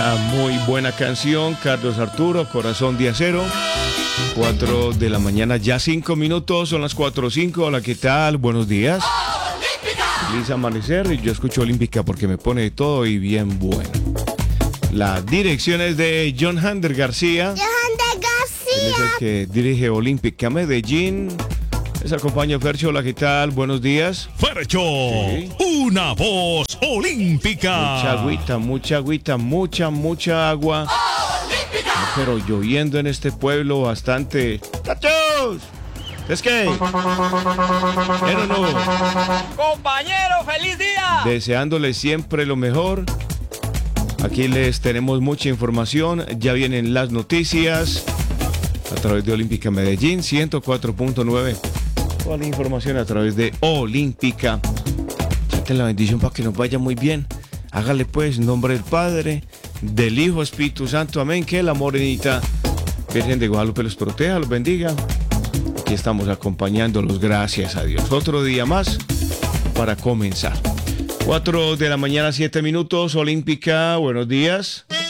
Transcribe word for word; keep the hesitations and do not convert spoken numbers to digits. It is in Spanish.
Una muy buena canción, Carlos Arturo, Corazón de Acero. cuatro de la mañana, ya cinco minutos, son las cuatro o cinco. Hola, ¿qué tal? Buenos días. Feliz amanecer. Yo escucho Olímpica porque me pone de todo y bien bueno. La dirección es de John Hander García. John Hander García. Él es el que dirige Olímpica Medellín. Les acompaña Fercho. Hola, ¿qué tal? Buenos días. Fercho, sí. Una voz olímpica. Mucha agüita, mucha agüita, mucha, mucha agua. ¡Olímpica! Pero lloviendo en este pueblo bastante. ¡Tachos! ¿Es que? ¿Pero no? Compañero, feliz día. Deseándoles siempre lo mejor. Aquí les tenemos mucha información. Ya vienen las noticias a través de Olímpica Medellín ciento cuatro punto nueve. Toda la información a través de Olímpica. Sienten la bendición para que nos vaya muy bien. Hágale pues en nombre del Padre, del Hijo, Espíritu Santo. Amén. Que la morenita Virgen de Guadalupe los proteja, los bendiga. Aquí estamos acompañándolos, gracias a Dios. Otro día más para comenzar. cuatro de la mañana, siete minutos. Olímpica, buenos días.